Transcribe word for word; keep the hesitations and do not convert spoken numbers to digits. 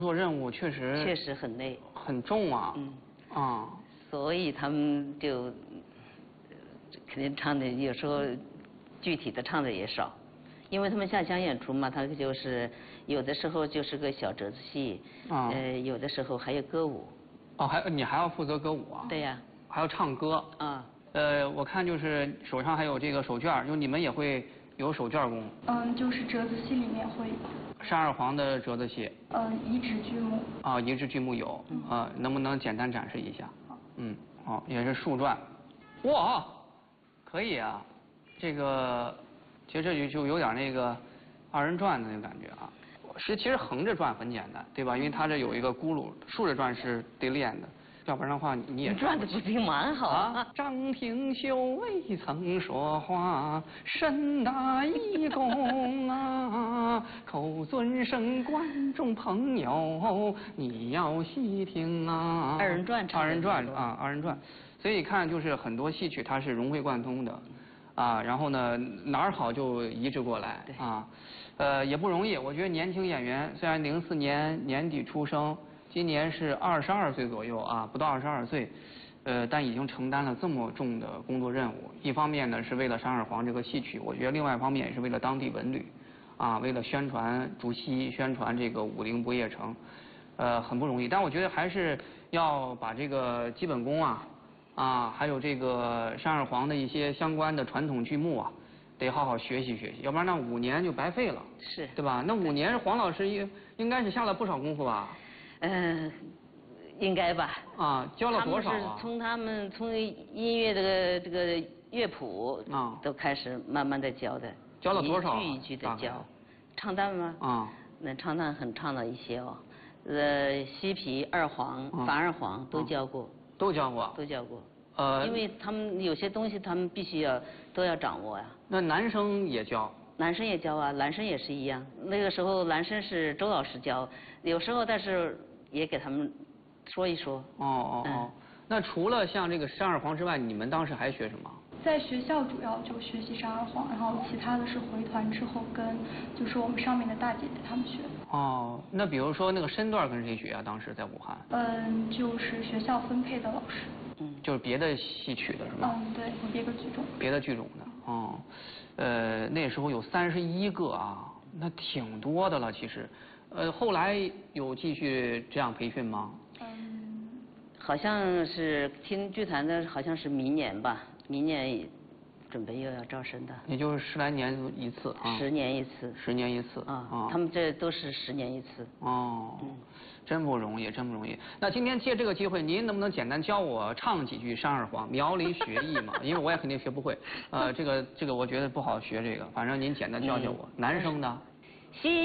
做任务确实确实很累， 很重啊。 嗯啊， 所以他们就呃肯定唱的有时候具体的唱的也少，因为他们下乡演出嘛，他就是有的时候就是个小折子戏， 啊呃，有的时候还有歌舞。 哦，还你还要负责歌舞啊？ 对呀。 还要唱歌。 啊。 呃，我看就是手上还有这个手绢，就你们也会有手绢功。 嗯，就是折子戏里面会有。 单二黄的折子戏。 嗯，移植剧目。 啊，移植剧目有。嗯。啊，能不能简单展示一下？嗯，哦，也是树篆。哇，可以啊，这个其实这就就有点那个二人转的那个感觉啊。是，其实横着转很简单，对吧？因为它这有一个轱辘，竖着转是得练的，要不然的话你也转的不挺蛮好啊。张廷秀未曾说话，身大一公啊，口尊声观众朋友，你要细听啊。 二人转唱。 二人转啊，二人转，所以看就是很多戏曲它是融会贯通的。啊，然后呢，哪儿好就移植过来啊，呃，也不容易。我觉得年轻演员虽然零四年年底出生，今年是二十二岁左右啊，不到二十二岁，呃，但已经承担了这么重的工作任务。一方面呢是为了单二黄这个戏曲，我觉得另外一方面也是为了当地文旅，啊，为了宣传竹溪，宣传这个武陵不夜城，呃，很不容易。但我觉得还是要把这个基本功啊。啊，还有这个单二黄的一些相关的传统剧目啊，得好好学习学习，要不然那五年就白费了， 是， 对吧？那五年黄老师应应该是下了不少功夫吧？ 嗯、呃，应该吧。 啊，教了多少啊？ 他们是从他们从音乐这个这个乐谱啊都开始慢慢的教的。 教了多少、啊？ 一句一句的教。唱旦吗？ 啊， 那唱旦很唱了一些哦，呃，西皮、二黄、 啊、 樊二黄都教过。 啊都教过， 都教过， 呃， 因为他们有些东西他们必须要都要掌握呀。 那男生也教？ 男生也教啊，男生也是一样。那个时候男生是周老师教，有时候但是也给他们说一说。 哦哦哦，嗯、那除了像这个单二黄之外，你们当时还学什么？ 在学校主要就学习单二黄，然后其他的是回团之后跟就是我们上面的大姐姐她们学的。 哦，那比如说那个身段跟谁学啊？当时在武汉？ 嗯，就是学校分配的老师。 嗯，就是别的戏曲的是吧？ 嗯，对，有别的剧种。 别的剧种的，哦，呃，那时候有三十一个啊，那挺多的了，其实。呃，后来有继续这样培训吗？ 嗯， 好像是听剧团的，好像是明年吧，明年。准备又要招生的， 也就是十来年一次啊， 十年一次， 十年一次啊，啊他们这都是十年一次。 哦， 嗯， 真不容易，真不容易。那今天借这个机会，您能不能简单教我唱几句单二黄，苗里学艺嘛？因为我也肯定学不会，呃，这个这个我觉得不好学，这个，反正您简单教教我。嗯、男生的。 西